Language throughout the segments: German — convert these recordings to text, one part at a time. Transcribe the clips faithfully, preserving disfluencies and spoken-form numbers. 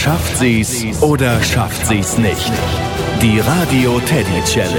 Schafft sie's oder schafft sie's nicht? Die Radio Teddy Challenge.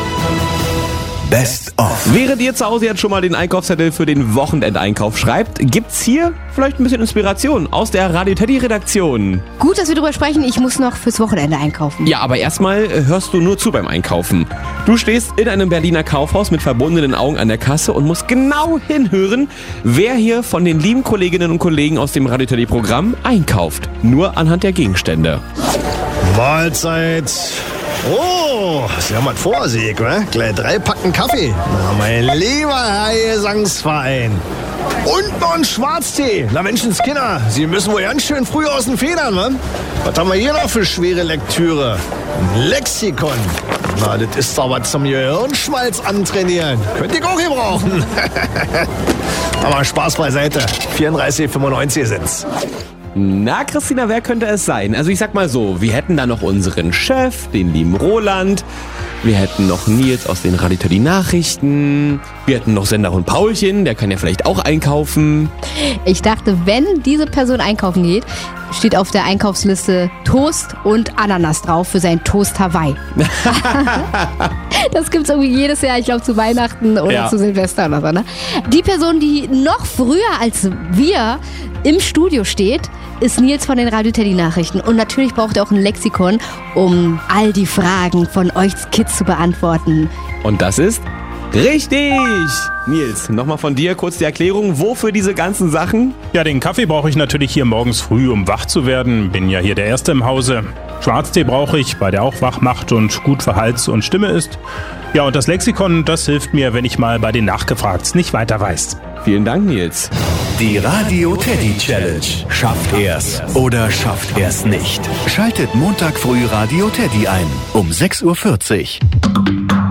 Best of. Während ihr zu Hause jetzt schon mal den Einkaufszettel für den Wochenendeinkauf schreibt, gibt's hier vielleicht ein bisschen Inspiration aus der Radio Teddy Redaktion. Gut, dass wir darüber sprechen. Ich muss noch fürs Wochenende einkaufen. Ja, aber erstmal hörst du nur zu beim Einkaufen. Du stehst in einem Berliner Kaufhaus mit verbundenen Augen an der Kasse und musst genau hinhören, wer hier von den lieben Kolleginnen und Kollegen aus dem Radio Teddy Programm einkauft. Nur anhand der Gegenstände. Mahlzeit. Oh, Sie haben was vor sich, wa? Gleich drei Packen Kaffee. Na, mein lieber Herr Gesangsverein. Und noch ein Schwarztee. Na Menschenskinder, Sie müssen wohl ganz schön früh aus den Federn, wa? Was haben wir hier noch für schwere Lektüre? Ein Lexikon. Na, das ist doch was zum Gehirnschmalz antrainieren. Könnt ihr auch gebrauchen. Aber Spaß beiseite. vierunddreißig fünfundneunzig sind's. Na, Christina, wer könnte es sein? Also ich sag mal so, wir hätten da noch unseren Chef, den lieben Roland. Wir hätten noch Nils aus den Radio Teddy Nachrichten. Wir hätten noch Senderhund Paulchen, der kann ja vielleicht auch einkaufen. Ich dachte, wenn diese Person einkaufen geht, steht auf der Einkaufsliste Toast und Ananas drauf für sein Toast Hawaii. Das gibt's irgendwie jedes Jahr, ich glaube zu Weihnachten oder Ja. zu Silvester oder so. Ne? Die Person, die noch früher als wir im Studio steht, ist Nils von den Radio Teddy Nachrichten. Und natürlich braucht er auch ein Lexikon, um all die Fragen von euch Kids zu beantworten. Und das ist richtig! Nils, nochmal von dir kurz die Erklärung, wofür diese ganzen Sachen? Ja, den Kaffee brauche ich natürlich hier morgens früh, um wach zu werden. Bin ja hier der Erste im Hause. Schwarztee brauche ich, weil der auch wach macht und gut für Hals und Stimme ist. Ja, und das Lexikon, das hilft mir, wenn ich mal bei den Nachgefragts nicht weiter weiß. Vielen Dank, Nils. Die Radio Teddy Challenge. Schafft er's oder schafft er's nicht? Schaltet Montag früh Radio Teddy ein um sechs Uhr vierzig.